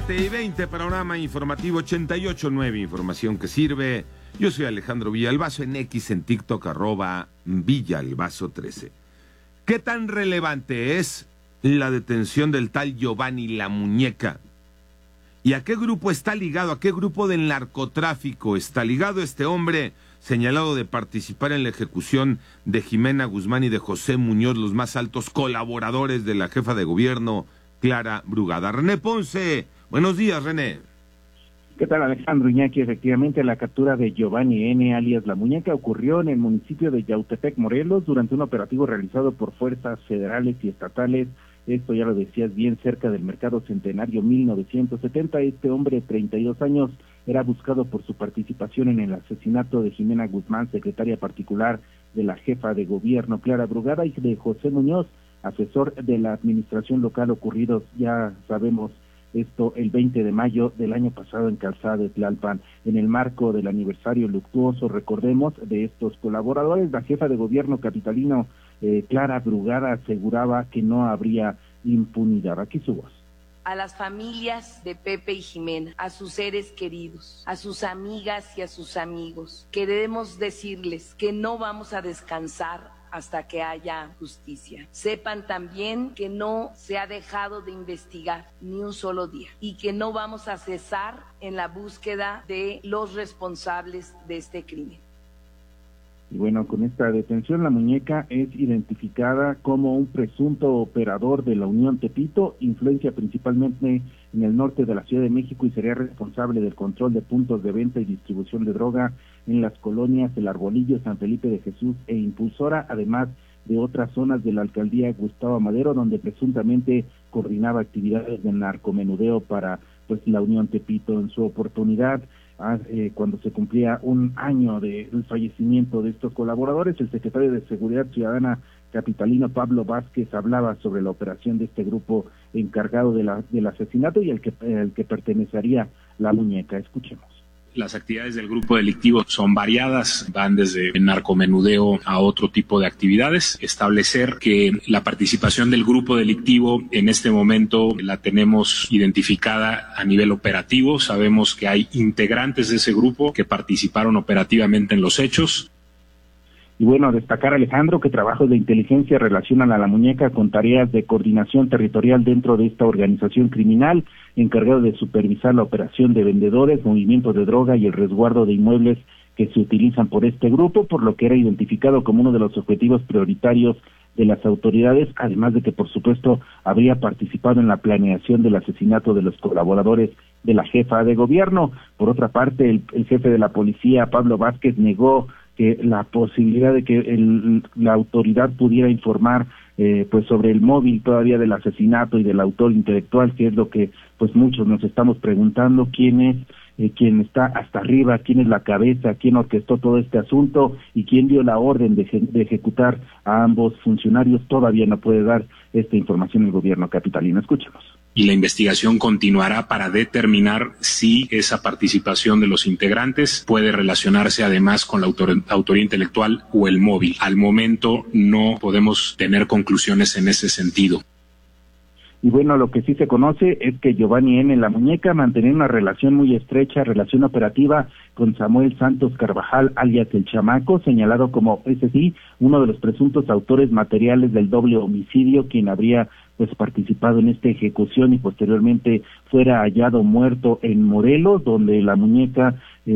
7:20, panorama informativo 88.9, información que sirve. Yo soy Alejandro Villalbazo, en X, en TikTok, @Villalbazo13. ¿Qué tan relevante es la detención del tal Giovanni La Muñeca? ¿Y a qué grupo está ligado? ¿A qué grupo del narcotráfico está ligado este hombre señalado de participar en la ejecución de Jimena Guzmán y de José Muñoz, los más altos colaboradores de la jefa de gobierno, Clara Brugada? René Ponce, buenos días, René. ¿Qué tal, Alejandro Iñaki? Efectivamente, la captura de Giovanni N., alias La Muñeca, ocurrió en el municipio de Yautepec, Morelos, durante un operativo realizado por fuerzas federales y estatales. Esto ya lo decías bien, cerca del Mercado Centenario 1970. Este hombre de 32 años era buscado por su participación en el asesinato de Jimena Guzmán, secretaria particular de la jefa de gobierno, Clara Brugada, y de José Muñoz, asesor de la administración local, ocurridos, ya sabemos, esto el 20 de mayo del año pasado en Calzada de Tlalpan. En el marco del aniversario luctuoso, recordemos, de estos colaboradores, la jefa de gobierno capitalino, Clara Brugada, aseguraba que no habría impunidad. Aquí su voz. A las familias de Pepe y Jimena, a sus seres queridos, a sus amigas y a sus amigos, queremos decirles que no vamos a descansar hasta que haya justicia. Sepan también que no se ha dejado de investigar ni un solo día y que no vamos a cesar en la búsqueda de los responsables de este crimen. Y bueno, con esta detención, La Muñeca es identificada como un presunto operador de la Unión Tepito, influencia principalmente en el norte de la Ciudad de México, y sería responsable del control de puntos de venta y distribución de droga en las colonias El Arbolillo, San Felipe de Jesús e Impulsora, además de otras zonas de la alcaldía Gustavo Amadero, donde presuntamente coordinaba actividades de narcomenudeo para la Unión Tepito. En su oportunidad, cuando se cumplía un año del fallecimiento de estos colaboradores, el secretario de Seguridad Ciudadana capitalino, Pablo Vázquez, hablaba sobre la operación de este grupo encargado del asesinato y el que pertenecería La Muñeca. Escuchemos. Las actividades del grupo delictivo son variadas, van desde narcomenudeo a otro tipo de actividades. Establecer que la participación del grupo delictivo en este momento la tenemos identificada a nivel operativo. Sabemos que hay integrantes de ese grupo que participaron operativamente en los hechos. Y bueno, destacar, Alejandro, que trabajos de inteligencia relacionan a La Muñeca con tareas de coordinación territorial dentro de esta organización criminal, encargado de supervisar la operación de vendedores, movimientos de droga y el resguardo de inmuebles que se utilizan por este grupo, por lo que era identificado como uno de los objetivos prioritarios de las autoridades, además de que, por supuesto, habría participado en la planeación del asesinato de los colaboradores de la jefa de gobierno. Por otra parte, el jefe de la policía, Pablo Vázquez, negó que la posibilidad de que la autoridad pudiera informar sobre el móvil todavía del asesinato y del autor intelectual, que es lo que muchos nos estamos preguntando: quién es quien está hasta arriba, quién es la cabeza, quién orquestó todo este asunto y quién dio la orden de ejecutar a ambos funcionarios. Todavía no puede dar esta información el gobierno capitalino. Escuchemos. Y la investigación continuará para determinar si esa participación de los integrantes puede relacionarse además con la autoría intelectual o el móvil. Al momento no podemos tener conclusiones en ese sentido. Y bueno, lo que sí se conoce es que Giovanni N., La Muñeca, mantenía una relación muy estrecha, relación operativa con Samuel Santos Carvajal, alias El Chamaco, señalado como, ese sí, uno de los presuntos autores materiales del doble homicidio, quien habría participado en esta ejecución y posteriormente fuera hallado muerto en Morelos, donde La Muñeca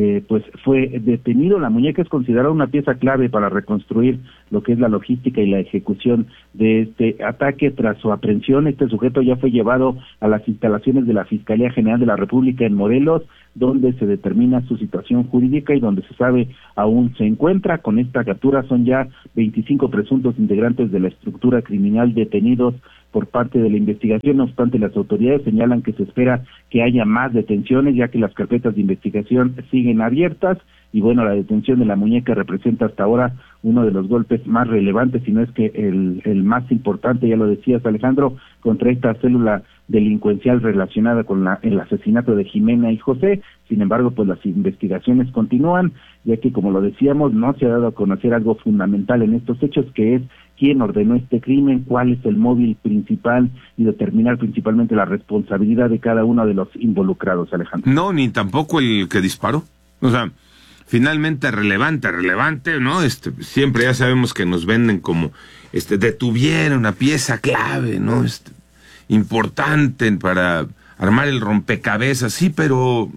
fue detenido. La Muñeca es considerada una pieza clave para reconstruir lo que es la logística y la ejecución de este ataque. Tras su aprehensión, este sujeto ya fue llevado a las instalaciones de la Fiscalía General de la República en Morelos, donde se determina su situación jurídica y donde se sabe aún se encuentra. Con esta captura son ya 25 presuntos integrantes de la estructura criminal detenidos por parte de la investigación. No obstante, las autoridades señalan que se espera que haya más detenciones, ya que las carpetas de investigación siguen abiertas. Y bueno, la detención de La Muñeca representa hasta ahora uno de los golpes más relevantes, si no es que el más importante, ya lo decías, Alejandro, contra esta célula delincuencial relacionada con el asesinato de Jimena y José. Sin embargo, pues las investigaciones continúan, ya que, como lo decíamos, no se ha dado a conocer algo fundamental en estos hechos, que es quién ordenó este crimen, cuál es el móvil principal y determinar principalmente la responsabilidad de cada uno de los involucrados, Alejandro. No, ni tampoco el que disparó. O sea, finalmente relevante, ¿no? Siempre ya sabemos que nos venden como detuvieron una pieza clave, ¿no? Importante para armar el rompecabezas, sí, pero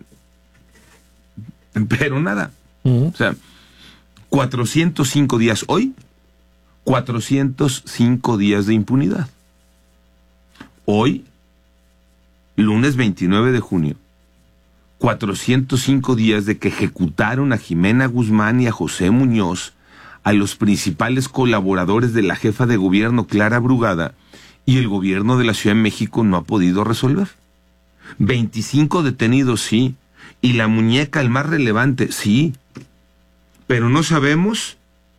nada. O sea, 405 días hoy, 405 días de impunidad. Hoy, lunes 29 de junio, 405 días de que ejecutaron a Jimena Guzmán y a José Muñoz, a los principales colaboradores de la jefa de gobierno Clara Brugada, y el gobierno de la Ciudad de México no ha podido resolver. 25 detenidos, sí, y la muñeca, el más relevante, sí, pero no sabemos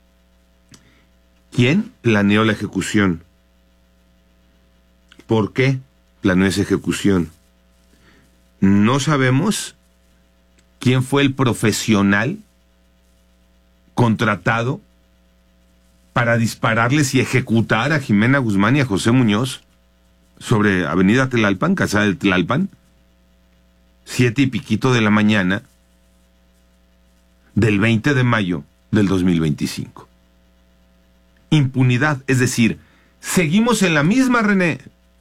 quién planeó la ejecución, por qué planeó esa ejecución. No sabemos quién fue el profesional contratado para dispararles y ejecutar a Jimena Guzmán y a José Muñoz sobre Avenida Tlalpan, Calzada de Tlalpan, 7 y piquito de la mañana del 20 de mayo del 2025. Impunidad, es decir, seguimos en la misma, René.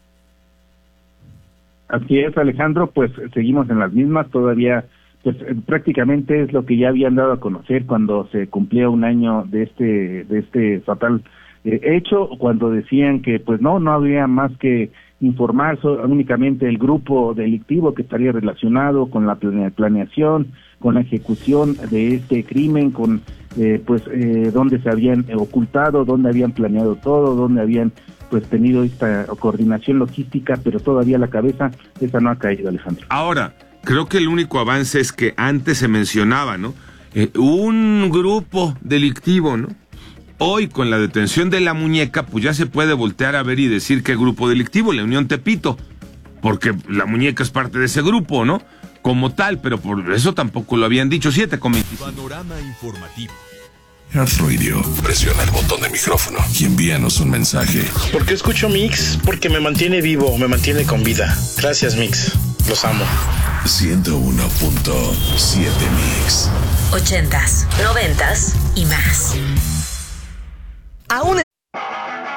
Así es, Alejandro, pues seguimos en las mismas, todavía pues prácticamente es lo que ya habían dado a conocer cuando se cumplía un año de este fatal hecho, cuando decían que pues no había más que informar únicamente el grupo delictivo que estaría relacionado con la planeación, con la ejecución de este crimen, con dónde se habían ocultado, dónde habían planeado todo, dónde habían pues tenido esta coordinación logística, pero todavía la cabeza esa no ha caído, Alejandro. Ahora, creo que el único avance es que antes se mencionaba, ¿no? Un grupo delictivo, ¿no? Hoy, con la detención de la muñeca, pues ya se puede voltear a ver y decir qué grupo delictivo, la Unión Tepito, porque la muñeca es parte de ese grupo, ¿no? Como tal, pero por eso tampoco lo habían dicho. 7:25. Panorama informativo. Earth Radio. Presiona el botón de micrófono y envíanos un mensaje. ¿Por qué escucho Mix? Porque me mantiene vivo, me mantiene con vida. Gracias, Mix. Los amo. 101.7 Mix. 80s, 90s y más. Aún